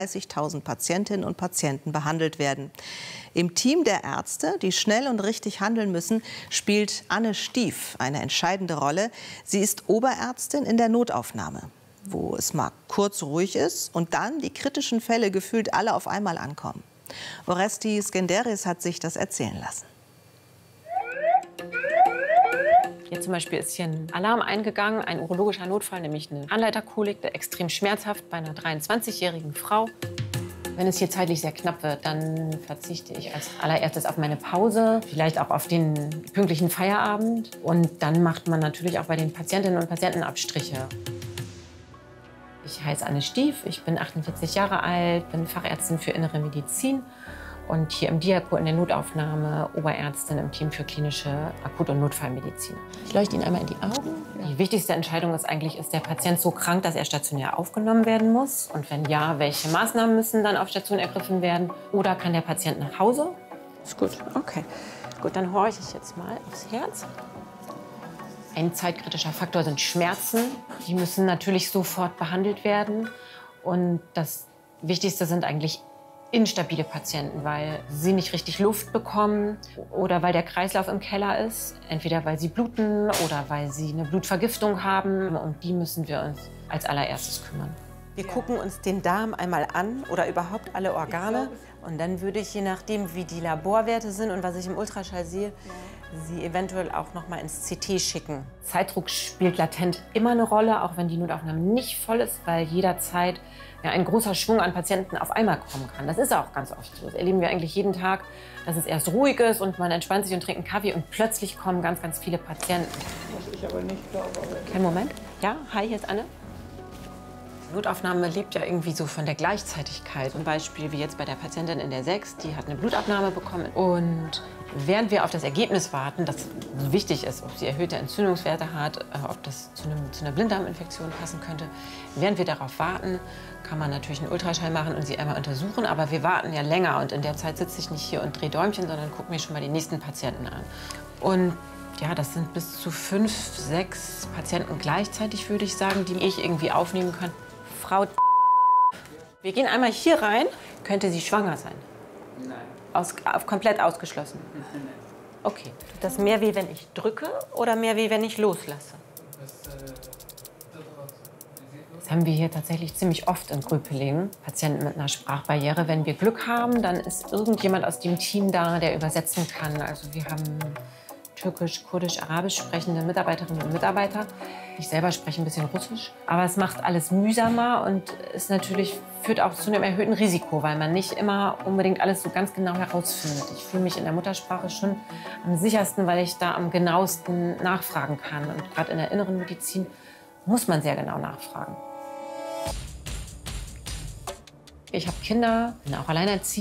30.000 Patientinnen und Patienten behandelt werden. Im Team der Ärzte, die schnell und richtig handeln müssen, spielt Anne Stief eine entscheidende Rolle. Sie ist Oberärztin in der Notaufnahme, wo es mal kurz ruhig ist und dann die kritischen Fälle gefühlt alle auf einmal ankommen. Oresti Skenderis hat sich das erzählen lassen. Jetzt zum Beispiel ist hier ein Alarm eingegangen, ein urologischer Notfall, nämlich eine Anleiterkolik, extrem schmerzhaft bei einer 23-jährigen Frau. Wenn es hier zeitlich sehr knapp wird, dann verzichte ich als allererstes auf meine Pause, vielleicht auch auf den pünktlichen Feierabend. Und dann macht man natürlich auch bei den Patientinnen und Patienten Abstriche. Ich heiße Anne Stief, ich bin 48 Jahre alt, bin Fachärztin für Innere Medizin und hier im Diaco in der Notaufnahme Oberärztin im Team für klinische Akut- und Notfallmedizin. Ich leuchte Ihnen einmal in die Augen. Die wichtigste Entscheidung ist eigentlich, ist der Patient so krank, dass er stationär aufgenommen werden muss? Und wenn ja, welche Maßnahmen müssen dann auf Station ergriffen werden? Oder kann der Patient nach Hause? Ist gut, okay. Gut, dann horche ich jetzt mal aufs Herz. Ein zeitkritischer Faktor sind Schmerzen. Die müssen natürlich sofort behandelt werden. Und das Wichtigste sind eigentlich instabile Patienten, weil sie nicht richtig Luft bekommen oder weil der Kreislauf im Keller ist. Entweder weil sie bluten oder weil sie eine Blutvergiftung haben. Um die müssen wir uns als allererstes kümmern. Wir gucken uns den Darm einmal an oder überhaupt alle Organe. Und dann würde ich, je nachdem, wie die Laborwerte sind und was ich im Ultraschall sehe, sie eventuell auch noch mal ins CT schicken. Zeitdruck spielt latent immer eine Rolle, auch wenn die Notaufnahme nicht voll ist, weil jederzeit ein großer Schwung an Patienten auf einmal kommen kann. Das ist auch ganz oft so. Das erleben wir eigentlich jeden Tag, dass es erst ruhig ist und man entspannt sich und trinkt einen Kaffee und plötzlich kommen ganz, ganz viele Patienten. Was ich aber nicht glaube. Kein Moment. Ja, hi, hier ist Anne. Notaufnahme lebt ja irgendwie so von der Gleichzeitigkeit. Zum Beispiel wie jetzt bei der Patientin in der 6, die hat eine Blutabnahme bekommen. Und während wir auf das Ergebnis warten, das wichtig ist, ob sie erhöhte Entzündungswerte hat, ob das zu einer Blinddarminfektion passen könnte, während wir darauf warten, kann man natürlich einen Ultraschall machen und sie einmal untersuchen. Aber wir warten ja länger und in der Zeit sitze ich nicht hier und drehe Däumchen, sondern gucke mir schon mal die nächsten Patienten an. Und ja, das sind bis zu 5, 6 Patienten gleichzeitig, würde ich sagen, die ich irgendwie aufnehmen kann. Frau, wir gehen einmal hier rein. Könnte sie schwanger sein? Nein. Komplett ausgeschlossen? Nein. Okay. Das mehr weh, wenn ich drücke oder mehr weh, wenn ich loslasse? Das haben wir hier tatsächlich ziemlich oft in Gröpelingen. Patienten mit einer Sprachbarriere. Wenn wir Glück haben, dann ist irgendjemand aus dem Team da, der übersetzen kann. Also wir haben türkisch, kurdisch, arabisch sprechende Mitarbeiterinnen und Mitarbeiter. Ich selber spreche ein bisschen Russisch. Aber es macht alles mühsamer und es natürlich führt auch zu einem erhöhten Risiko, weil man nicht immer unbedingt alles so ganz genau herausfindet. Ich fühle mich in der Muttersprache schon am sichersten, weil ich da am genauesten nachfragen kann. Und gerade in der inneren Medizin muss man sehr genau nachfragen. Ich habe Kinder, bin auch alleinerziehend.